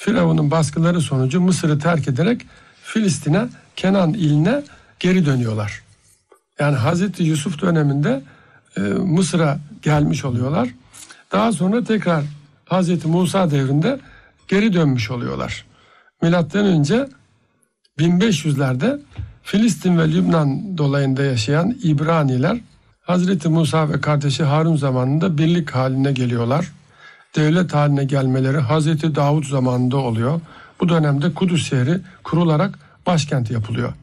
Firavun'un baskıları sonucu Mısır'ı terk ederek Filistin'e, Kenan iline geri dönüyorlar. Yani Hazreti Yusuf döneminde Mısır'a gelmiş oluyorlar. Daha sonra tekrar Hazreti Musa devrinde geri dönmüş oluyorlar. Milattan önce 1500'lerde Filistin ve Lübnan dolayında yaşayan İbraniler Hazreti Musa ve kardeşi Harun zamanında birlik haline geliyorlar. Devlet haline gelmeleri Hazreti Davud zamanında oluyor. Bu dönemde Kudüs şehri kurularak başkent yapılıyor.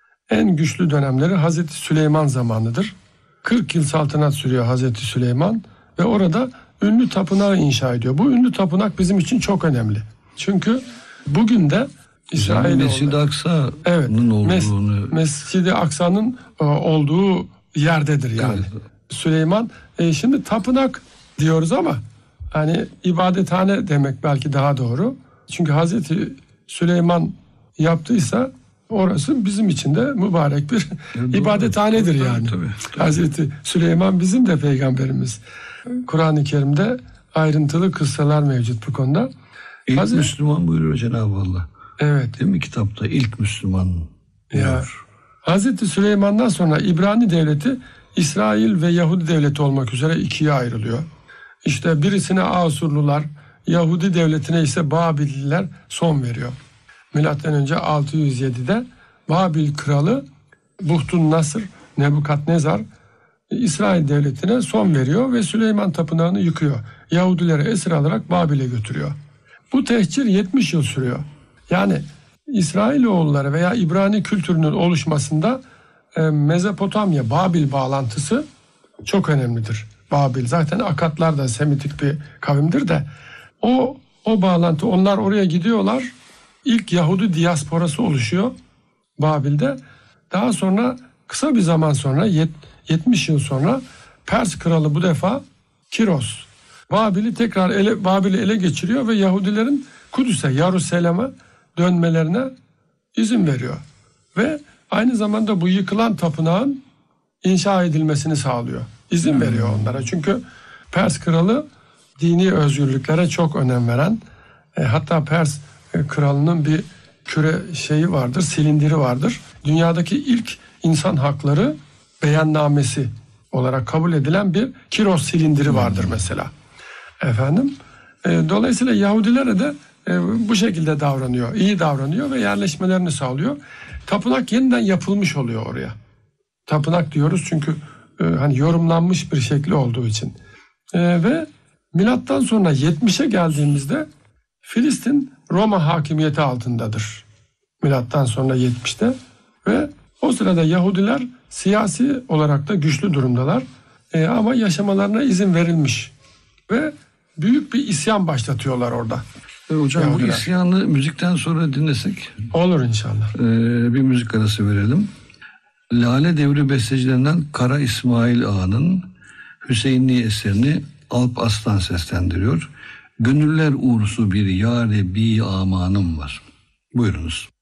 En güçlü dönemleri Hazreti Süleyman zamanıdır. 40 yıl saltanat sürüyor Hazreti Süleyman ve orada ünlü tapınağı inşa ediyor. Bu ünlü tapınak bizim için çok önemli. Çünkü bugün de İsrail Mescid-i Aksa'nın olduğunu... Mescid-i Aksa'nın olduğu yerdedir yani. Evet. Süleyman, şimdi tapınak diyoruz ama hani ibadethane demek belki daha doğru. Çünkü Hazreti Süleyman yaptıysa orası bizim için de mübarek bir ibadethanedir yani. Tabii. Hazreti Süleyman bizim de peygamberimiz. Kur'an-ı Kerim'de ayrıntılı kıssalar mevcut bu konuda. İlk Müslüman buyuruyor Cenab-ı Allah. Evet. Değil mi kitapta? İlk Müslüman diyor. Hazreti Süleyman'dan sonra İbrani devleti İsrail ve Yahudi devleti olmak üzere ikiye ayrılıyor. İşte birisine Asurlular, Yahudi devletine ise Babililer son veriyor. Milattan önce 607'de Babil kralı Buhtun Nasır Nebukadnezar İsrail devletine son veriyor ve Süleyman tapınağını yıkıyor. Yahudileri esir alarak Babil'e götürüyor. Bu tehcir 70 yıl sürüyor. Yani İsrailoğulları veya İbrani kültürünün oluşmasında Mezopotamya, Babil bağlantısı çok önemlidir. Babil zaten Akatlar da Semitik bir kavimdir de o bağlantı, onlar oraya gidiyorlar. İlk Yahudi diasporası oluşuyor Babil'de. Daha sonra kısa bir zaman sonra 70 yıl sonra Pers kralı bu defa Kiros Babil'i tekrar Babil'i ele geçiriyor ve Yahudilerin Kudüs'e, Yarusaleme'e dönmelerine izin veriyor. Ve aynı zamanda bu yıkılan tapınağın inşa edilmesini sağlıyor. İzin veriyor onlara. Çünkü Pers kralı dini özgürlüklere çok önem veren, hatta Pers kralının bir küre şeyi vardır, silindiri vardır. Dünyadaki ilk insan hakları beyannamesi olarak kabul edilen bir Kiros silindiri vardır mesela. Dolayısıyla Yahudilere de bu şekilde davranıyor, iyi davranıyor ve yerleşmelerini sağlıyor. Tapınak yeniden yapılmış oluyor oraya. Tapınak diyoruz çünkü hani yorumlanmış bir şekli olduğu için. Ve milattan sonra 70'e geldiğimizde Filistin Roma hakimiyeti altındadır. Milattan sonra 70'te ve o sırada Yahudiler siyasi olarak da güçlü durumdalar. Ama yaşamalarına izin verilmiş ve büyük bir isyan başlatıyorlar orada. Hocam Yahudiler. Bu isyanı müzikten sonra dinlesek? Olur inşallah. Bir müzik arası verelim. Lale Devri bestecilerinden Kara İsmail Ağa'nın Hüseyinli eserini Alp Aslan seslendiriyor. Gönüller uğrusu bir yâre bi amanım var. Buyurunuz.